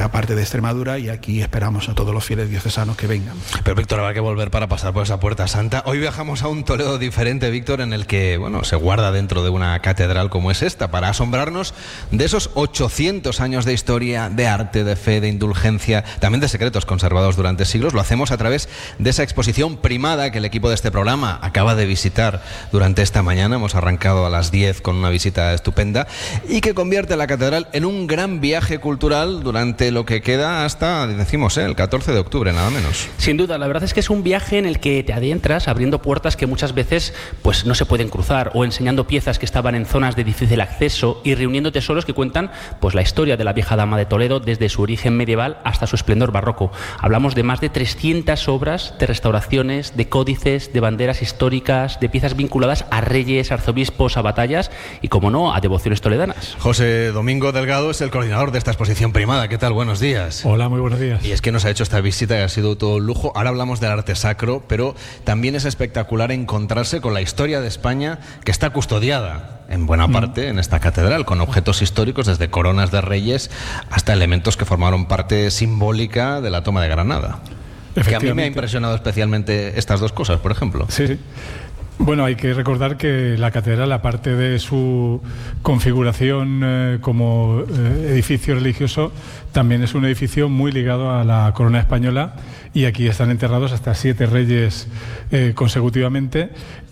la parte de Extremadura, y aquí esperamos a todos los fieles diocesanos que vengan. Pero Víctor, habrá que volver para pasar por esa Puerta Santa. Hoy viajamos a un Toledo diferente, Víctor, en el que, bueno, se guarda dentro de una catedral como es esta, para asombrarnos de esos 800 años de historia, de arte, de fe, de indulgencia, también de secretos conservados durante siglos. Lo hacemos a través de esa exposición primada que el equipo de este programa acaba de visitar durante esta mañana. Hemos arrancado a las 10 con una visita estupenda y que convierte la catedral en un gran viaje cultural durante lo que queda hasta, decimos, el 14 de octubre, nada menos. Sin duda, la verdad es que es un viaje en el que te adentras abriendo puertas que muchas veces pues no se pueden cruzar, o enseñando piezas que estaban en zonas de difícil acceso y reuniendo tesoros que cuentan pues la historia de la vieja dama de Toledo desde su origen medieval hasta su esplendor barroco. Hablamos de más de 300 obras de restauraciones, de códices, de banderas históricas, de piezas vinculadas a reyes, arzobispos, a batallas y, como no, a devociones toledanas. José Domingo Delgado es el coordinador de esta exposición primada. ¿Qué tal? Buenos días. Hola, muy buenos días. Y es que nos ha hecho esta visita y ha sido todo un lujo. Ahora hablamos del arte sacro, pero también es espectacular encontrarse con la historia de España, que está custodiada en buena parte en esta catedral, con objetos históricos desde coronas de reyes hasta elementos que formaron parte simbólica de la toma de Granada. Que a mí me ha impresionado especialmente estas dos cosas, por ejemplo. Sí, sí. Bueno, hay que recordar que la catedral, aparte de su configuración como edificio religioso, también es un edificio muy ligado a la corona española, y aquí están enterrados hasta 7 reyes consecutivamente,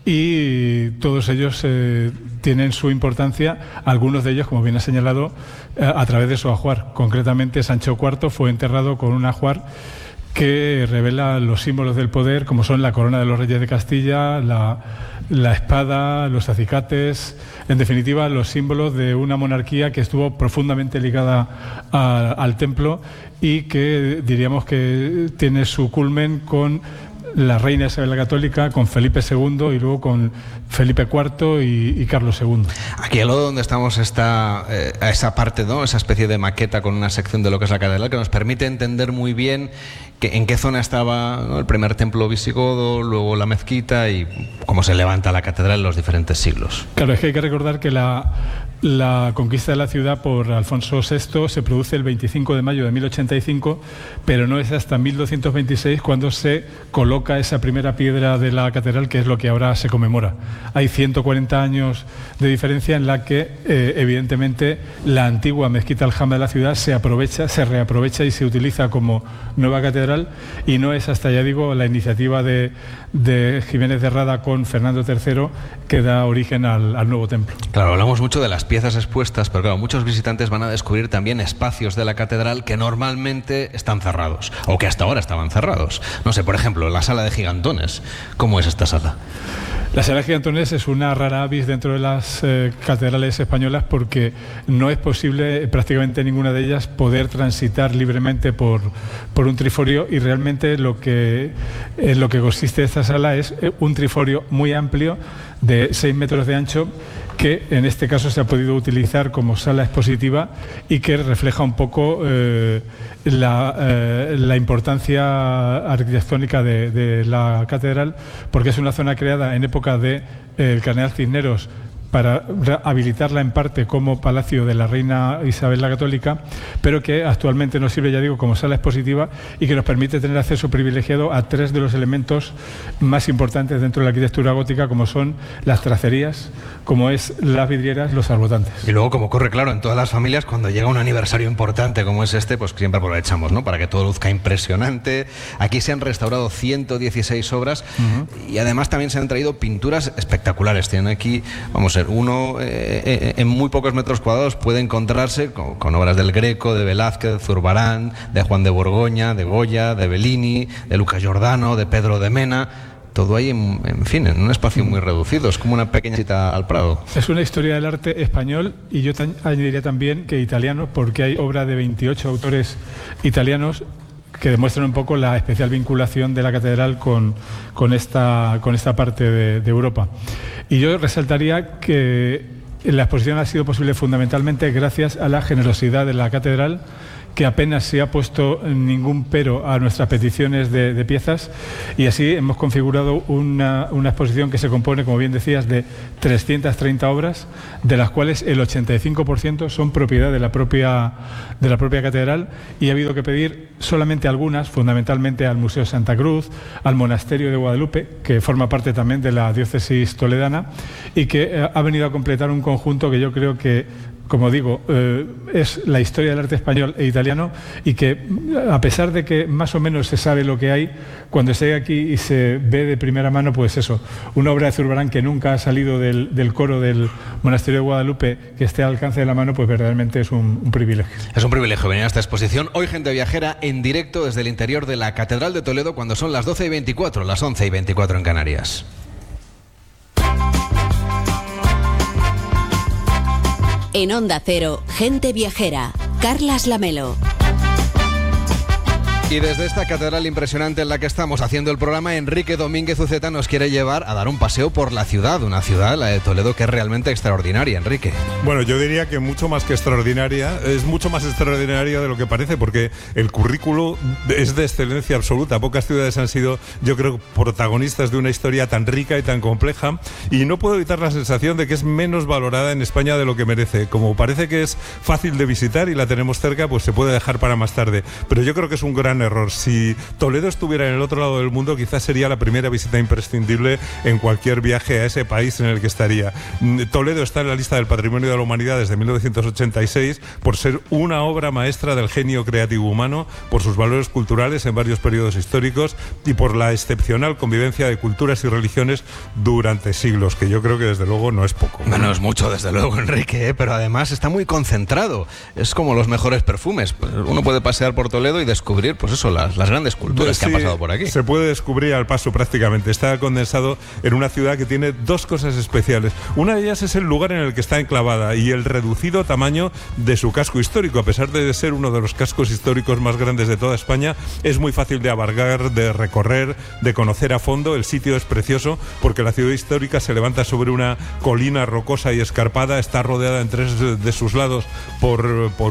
y todos ellos tienen su importancia, algunos de ellos, como bien ha señalado, a través de su ajuar. Concretamente, Sancho IV fue enterrado con un ajuar que revela los símbolos del poder, como son la corona de los reyes de Castilla, la espada, los acicates, en definitiva los símbolos de una monarquía que estuvo profundamente ligada al templo, y que diríamos que tiene su culmen con la reina Isabel la Católica, con Felipe II y luego con Felipe IV y Carlos II. Aquí al lado donde estamos está esa parte, ¿no? Esa especie de maqueta con una sección de lo que es la catedral, que nos permite entender muy bien en qué zona estaba, ¿no?, el primer templo visigodo, luego la mezquita, y cómo se levanta la catedral en los diferentes siglos. Claro, es que hay que recordar que la conquista de la ciudad por Alfonso VI se produce el 25 de mayo de 1085, pero no es hasta 1226 cuando se coloca esa primera piedra de la catedral, que es lo que ahora se conmemora. Hay 140 años de diferencia en la que, evidentemente, la antigua mezquita Aljama de la ciudad se reaprovecha y se utiliza como nueva catedral, y no es hasta, ya digo, la iniciativa de Jiménez de Rada con Fernando III que da origen al nuevo templo. Claro, hablamos mucho de las piezas expuestas, pero claro, muchos visitantes van a descubrir también espacios de la catedral que normalmente están cerrados, o que hasta ahora estaban cerrados. No sé, por ejemplo, la sala de gigantones. ¿Cómo es esta sala? La sala de gigantones es una rara avis dentro de las catedrales españolas, porque no es posible prácticamente ninguna de ellas poder transitar libremente por un triforio, y realmente lo que consiste esta sala es un triforio muy amplio de 6 metros de ancho, que en este caso se ha podido utilizar como sala expositiva y que refleja un poco la importancia arquitectónica de la catedral, porque es una zona creada en época del cardenal Cisneros para habilitarla en parte como palacio de la reina Isabel la Católica, pero que actualmente nos sirve, ya digo, como sala expositiva, y que nos permite tener acceso privilegiado a 3 de los elementos más importantes dentro de la arquitectura gótica, como son las tracerías, como es las vidrieras, los arbotantes. Y luego, como ocurre, claro, en todas las familias, cuando llega un aniversario importante como es este, pues siempre aprovechamos, ¿no?, para que todo luzca impresionante. Aquí se han restaurado 116 obras y además también se han traído pinturas espectaculares. Tienen aquí, vamos, uno en muy pocos metros cuadrados puede encontrarse con obras del Greco, de Velázquez, de Zurbarán, de Juan de Borgoña, de Goya, de Bellini, de Luca Giordano, de Pedro de Mena. Todo ahí, en fin, en un espacio muy reducido. Es como una pequeña cita al Prado. Es una historia del arte español, y yo añadiría también que italiano, porque hay obra de 28 autores italianos que demuestran un poco la especial vinculación de la catedral con esta parte de Europa. Y yo resaltaría que la exposición ha sido posible fundamentalmente gracias a la generosidad de la catedral, que apenas se ha puesto ningún pero a nuestras peticiones de piezas, y así hemos configurado una exposición que se compone, como bien decías, de 330 obras, de las cuales el 85% son propiedad de la propia catedral, y ha habido que pedir solamente algunas, fundamentalmente al Museo Santa Cruz, al Monasterio de Guadalupe, que forma parte también de la diócesis toledana, y que ha venido a completar un conjunto que yo creo que, como digo, es la historia del arte español e italiano, y que, a pesar de que más o menos se sabe lo que hay, cuando se llega aquí y se ve de primera mano, pues eso, una obra de Zurbarán que nunca ha salido del coro del Monasterio de Guadalupe, que esté al alcance de la mano, pues verdaderamente es un privilegio. Es un privilegio venir a esta exposición. Hoy Gente Viajera en directo desde el interior de la Catedral de Toledo, cuando son las 12:24, las 11:24 en Canarias. En Onda Cero, Gente Viajera, Carlas Lamelo. Y desde esta catedral impresionante en la que estamos haciendo el programa, Enrique Domínguez Uceta nos quiere llevar a dar un paseo por la ciudad, una ciudad, la de Toledo, que es realmente extraordinaria, Enrique. Bueno, yo diría que mucho más que extraordinaria, es mucho más extraordinaria de lo que parece, porque el currículo es de excelencia absoluta. Pocas ciudades han sido, yo creo, protagonistas de una historia tan rica y tan compleja, y no puedo evitar la sensación de que es menos valorada en España de lo que merece. Como parece que es fácil de visitar y la tenemos cerca, pues se puede dejar para más tarde. Pero yo creo que es un gran error. Si Toledo estuviera en el otro lado del mundo, quizás sería la primera visita imprescindible en cualquier viaje a ese país en el que estaría. Toledo está en la lista del Patrimonio de la Humanidad desde 1986 por ser una obra maestra del genio creativo humano, por sus valores culturales en varios periodos históricos y por la excepcional convivencia de culturas y religiones durante siglos, que yo creo que desde luego no es poco. Bueno, es mucho desde luego, Enrique, pero además está muy concentrado. Es como los mejores perfumes. Uno puede pasear por Toledo y descubrir, pues eso, las grandes culturas que han pasado por aquí. Se puede descubrir al paso prácticamente. Está condensado en una ciudad que tiene dos cosas especiales. Una de ellas es el lugar en el que está enclavada y el reducido tamaño de su casco histórico. A pesar de ser uno de los cascos históricos más grandes de toda España, es muy fácil de abarcar, de recorrer, de conocer a fondo. El sitio es precioso porque la ciudad histórica se levanta sobre una colina rocosa y escarpada. Está rodeada en tres de sus lados por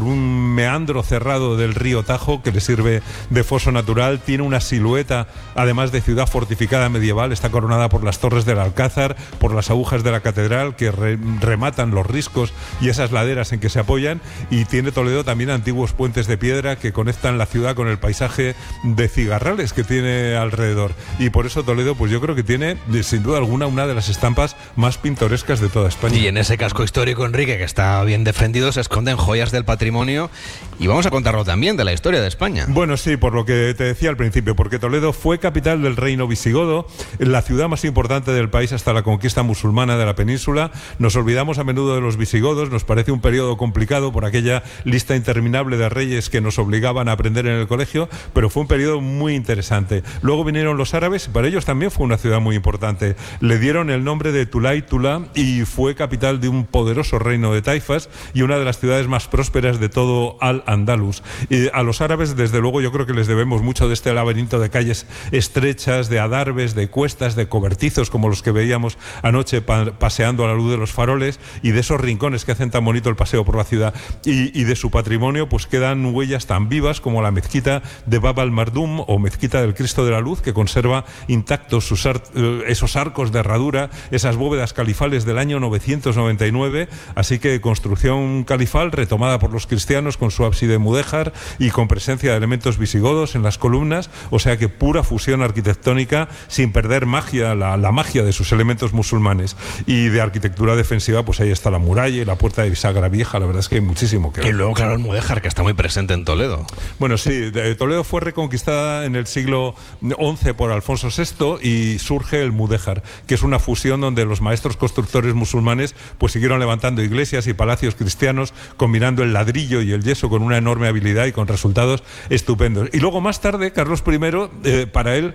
un meandro cerrado del río Tajo, que le sirve de foso natural. Tiene una silueta, además de ciudad fortificada medieval. Está coronada por las torres del Alcázar, por las agujas de la catedral que rematan los riscos y esas laderas en que se apoyan, y tiene Toledo también antiguos puentes de piedra que conectan la ciudad con el paisaje de cigarrales que tiene alrededor, y por eso Toledo, pues yo creo que tiene sin duda alguna una de las estampas más pintorescas de toda España. Y en ese casco histórico, Enrique, que está bien defendido, se esconden joyas del patrimonio, y vamos a contarlo también de la historia de España. Bueno, sí, por lo que te decía al principio, porque Toledo fue capital del reino visigodo, la ciudad más importante del país hasta la conquista musulmana de la península. Nos olvidamos a menudo de los visigodos, nos parece un periodo complicado por aquella lista interminable de reyes que nos obligaban a aprender en el colegio, pero fue un periodo muy interesante. Luego vinieron los árabes, y para ellos también fue una ciudad muy importante. Le dieron el nombre de Tulaitula y fue capital de un poderoso reino de taifas y una de las ciudades más prósperas de todo Al-Andalus. Y a los árabes, desde luego, yo creo que les debemos mucho de este laberinto de calles estrechas, de adarves, de cuestas, de cobertizos como los que veíamos anoche paseando a la luz de los faroles, y de esos rincones que hacen tan bonito el paseo por la ciudad. Y de su patrimonio pues quedan huellas tan vivas como la mezquita de Bab al-Mardum o mezquita del Cristo de la Luz, que conserva intactos esos arcos de herradura, esas bóvedas califales del año 999, así que construcción califal retomada por los cristianos con su ábside mudéjar y con presencia de elementos visigodos en las columnas, o sea que pura fusión arquitectónica sin perder magia, la magia de sus elementos musulmanes. Y de arquitectura defensiva, pues ahí está la muralla y la puerta de bisagra vieja. La verdad es que hay muchísimo que ver. Y luego, claro, el mudéjar, que está muy presente en Toledo. Bueno, sí, Toledo fue reconquistada en el siglo XI por Alfonso VI y surge el mudéjar, que es una fusión donde los maestros constructores musulmanes pues siguieron levantando iglesias y palacios cristianos, combinando el ladrillo y el yeso con una enorme habilidad y con resultados estupendos. estupendos. Y luego más tarde, Carlos I, para él,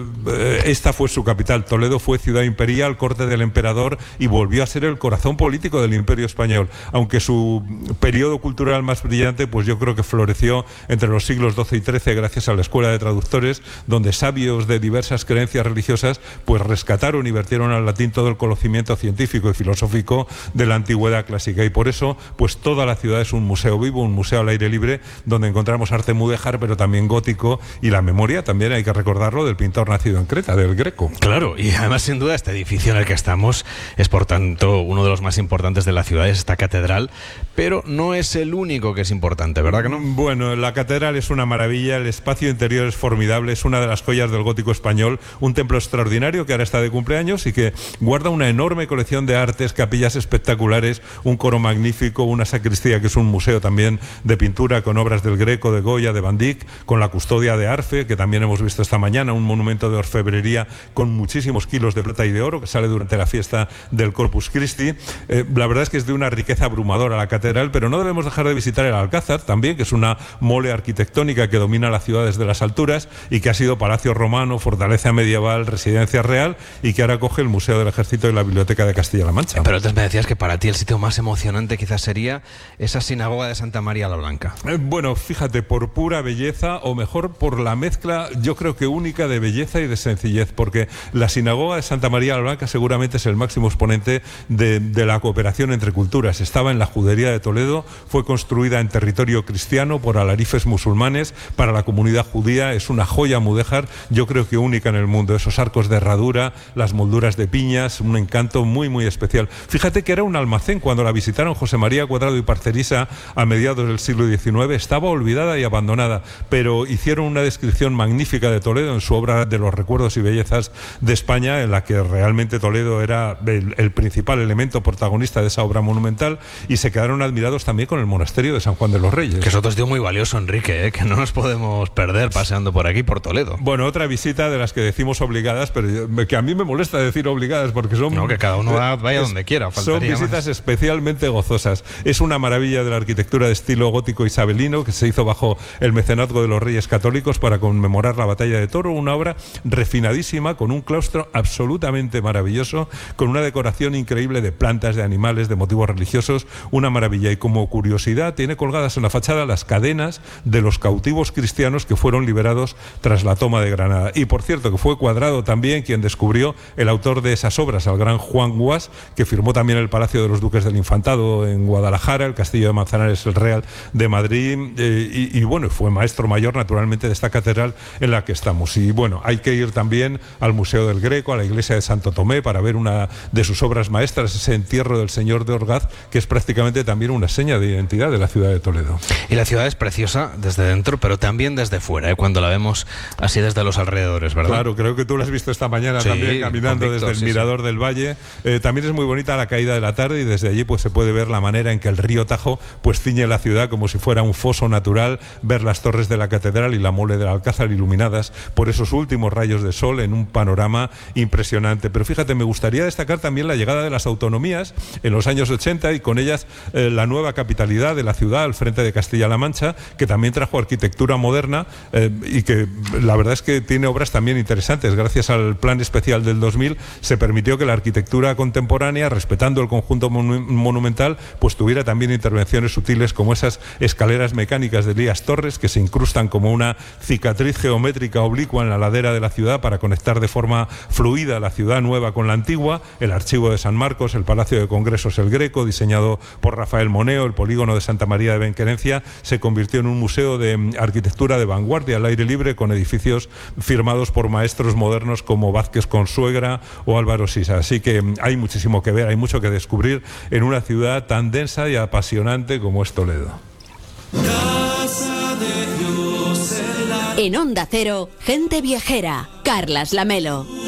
esta fue su capital. Toledo fue ciudad imperial, corte del emperador, y volvió a ser el corazón político del Imperio español. Aunque su periodo cultural más brillante, pues yo creo que floreció entre los siglos XII y XIII gracias a la Escuela de Traductores, donde sabios de diversas creencias religiosas pues rescataron y vertieron al latín todo el conocimiento científico y filosófico de la antigüedad clásica. Y por eso, pues toda la ciudad es un museo vivo, un museo al aire libre, donde encontramos arte mudéjar, pero también gótico, y la memoria también, hay que recordarlo, del pintor nacido en Creta, del Greco. Claro, y además sin duda este edificio en el que estamos es por tanto uno de los más importantes de la ciudad, es esta catedral, pero no es el único que es importante, ¿verdad que no? Bueno, la catedral es una maravilla, el espacio interior es formidable, es una de las joyas del gótico español, un templo extraordinario que ahora está de cumpleaños y que guarda una enorme colección de artes, capillas espectaculares, un coro magnífico, una sacristía que es un museo también de pintura con obras del Greco, de Goya, de Van Dyck, con la custodia de Arfe, que también hemos visto esta mañana, un monumento de orfebrería con muchísimos kilos de plata y de oro que sale durante la fiesta del Corpus Christi. La verdad es que es de una riqueza abrumadora la catedral, pero no debemos dejar de visitar el Alcázar también, que es una mole arquitectónica que domina la ciudad desde las alturas y que ha sido palacio romano, fortaleza medieval, residencia real, y que ahora acoge el Museo del Ejército y la Biblioteca de Castilla-La Mancha. Pero antes me decías que para ti el sitio más emocionante quizás sería esa sinagoga de Santa María la Blanca. Bueno, fíjate, por pura belleza, o mejor por la mezcla, yo creo que única, de belleza y de sencillez, porque la sinagoga de Santa María la Blanca seguramente es el máximo exponente de la cooperación entre culturas. Estaba en la Judería de Toledo, fue construida en territorio cristiano por alarifes musulmanes para la comunidad judía, es una joya mudéjar, yo creo que única en el mundo, esos arcos de herradura, las molduras de piñas, un encanto muy muy especial. Fíjate que era un almacén, cuando la visitaron José María Cuadrado y Parcerisa a mediados del siglo XIX, estaba olvidada y abandonada, pero hicieron una descripción magnífica de Toledo en su obra de los recuerdos y bellezas de España, en la que realmente Toledo era el principal elemento protagonista de esa obra monumental, y se quedaron admirados también con el monasterio de San Juan de los Reyes. Que es otro sitio muy valioso, Enrique, que no nos podemos perder paseando por aquí, por Toledo. Bueno, otra visita de las que decimos obligadas, pero que a mí me molesta decir obligadas porque son... No, que cada uno vaya donde quiera, son visitas más especialmente gozosas. Es una maravilla de la arquitectura de estilo gótico isabelino que se hizo bajo el mecenazgo de los Reyes Católicos para conmemorar la batalla de Toro, una obra refinadísima con un claustro absolutamente maravilloso, con una decoración increíble de plantas, de animales, de motivos religiosos, una maravilla. Y como curiosidad, tiene colgadas en la fachada las cadenas de los cautivos cristianos que fueron liberados tras la toma de Granada. Y por cierto, que fue Cuadrado también quien descubrió el autor de esas obras, al gran Juan Guas, que firmó también el Palacio de los Duques del Infantado en Guadalajara, el Castillo de Manzanares, el Real de Madrid, y bueno, fue maestro mayor naturalmente de esta catedral en la que estamos. Y bueno, hay que ir también al Museo del Greco, a la iglesia de Santo Tomé, para ver una de sus obras maestras, ese entierro del Señor de Orgaz, que es prácticamente también una seña de identidad de la ciudad de Toledo. Y la ciudad es preciosa desde dentro, pero también desde fuera, cuando la vemos así desde los alrededores, ¿verdad? Claro, creo que tú la has visto esta mañana también, caminando Víctor, desde el mirador del valle. También es muy bonita la caída de la tarde, y desde allí pues se puede ver la manera en que el río Tajo pues ciñe la ciudad como si fuera un foso natural, ver las torres de la catedral y la mole del Alcázar iluminadas por esos últimos rayos de sol en un panorama impresionante. Pero fíjate, me gustaría destacar también la llegada de las autonomías en los años 80 y con ellas la nueva capitalidad de la ciudad al frente de Castilla-La Mancha, que también trajo arquitectura moderna y que la verdad es que tiene obras también interesantes. Gracias al plan especial del 2000 se permitió que la arquitectura contemporánea, respetando el conjunto monumental, pues tuviera también intervenciones sutiles como esas escaleras mecánicas de Elías Torres, que se incrustan como una cicatriz geométrica oblicua en la ladera de la ciudad para conectar de forma fluida la ciudad nueva con la antigua, el Archivo de San Marcos, el Palacio de Congresos El Greco, diseñado por Rafael Moneo, el polígono de Santa María de Benquerencia, se convirtió en un museo de arquitectura de vanguardia al aire libre, con edificios firmados por maestros modernos como Vázquez Consuegra o Álvaro Sisa. Así que hay muchísimo que ver, hay mucho que descubrir en una ciudad tan densa y apasionante como es Toledo. En Onda Cero, Gente Viajera, Carlas Lamelo.